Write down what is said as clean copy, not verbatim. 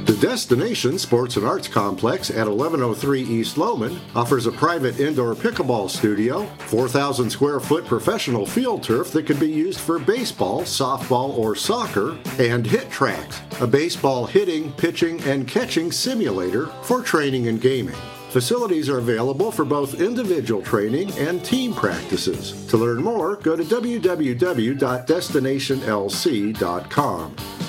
The Destination Sports and Arts Complex at 1103 East Lowman offers a private indoor pickleball studio, 4,000 square foot professional field turf that can be used for baseball, softball, or soccer, and Hit Tracks, a baseball hitting, pitching, and catching simulator for training and gaming. Facilities are available for both individual training and team practices. To learn more, go to www.destinationlc.com.